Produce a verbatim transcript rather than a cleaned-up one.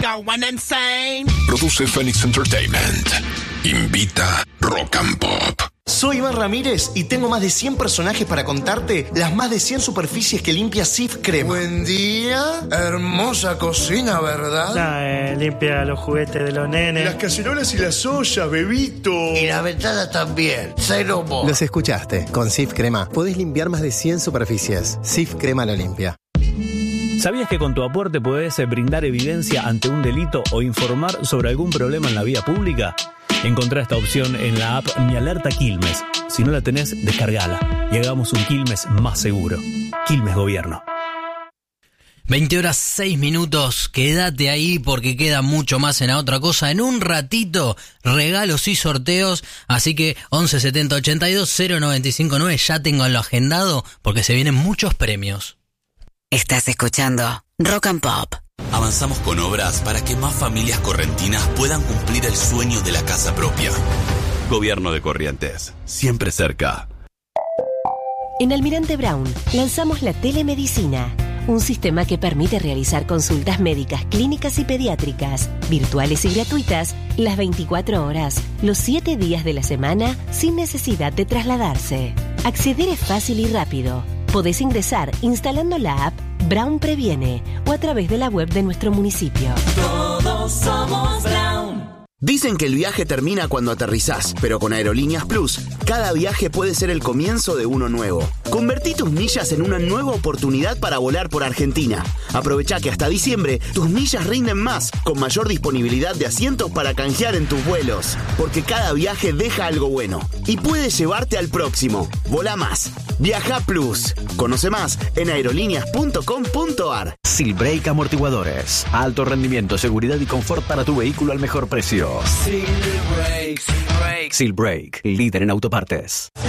going insane. Produce Phoenix Entertainment. Invita Rock and Pop. Soy Iván Ramírez y tengo más de cien personajes para contarte las más de cien superficies que limpia Cif Crema. Buen día, hermosa cocina, ¿verdad? No, eh, limpia los juguetes de los nenes. Las cacerolas y las ollas, bebito. Y la ventana también, cero mo. Los escuchaste, con Cif Crema podés limpiar más de cien superficies. Cif Crema lo limpia. ¿Sabías que con tu aporte podés brindar evidencia ante un delito o informar sobre algún problema en la vía pública? Encontrá esta opción en la app Mi Alerta Quilmes. Si no la tenés, descargala y hagamos un Quilmes más seguro. Quilmes Gobierno. veinte horas seis minutos, quédate ahí porque queda mucho más en la otra cosa. En un ratito, regalos y sorteos, así que once setenta ochenta y dos cero noventa y cinco nueve, ya tengo lo agendado porque se vienen muchos premios. Estás escuchando Rock and Pop. Avanzamos con obras para que más familias correntinas puedan cumplir el sueño de la casa propia. Gobierno de Corrientes, siempre cerca. En Almirante Brown lanzamos la telemedicina, un sistema que permite realizar consultas médicas, clínicas y pediátricas, virtuales y gratuitas, las veinticuatro horas, los siete días de la semana, sin necesidad de trasladarse. Acceder es fácil y rápido. Podés ingresar instalando la app Brown Previene o a través de la web de nuestro municipio. Todos somos Brown. Dicen que el viaje termina cuando aterrizás, pero con Aerolíneas Plus, cada viaje puede ser el comienzo de uno nuevo. Convertí tus millas en una nueva oportunidad para volar por Argentina. Aprovecha que hasta diciembre tus millas rinden más, con mayor disponibilidad de asientos para canjear en tus vuelos. Porque cada viaje deja algo bueno y puede llevarte al próximo. Volá más. Viaja Plus. Conoce más en aerolíneas punto com punto ar. Silbrake Amortiguadores. Alto rendimiento, seguridad y confort para tu vehículo al mejor precio. Silbrake, Silbrake. Silbrake, líder en autopartes.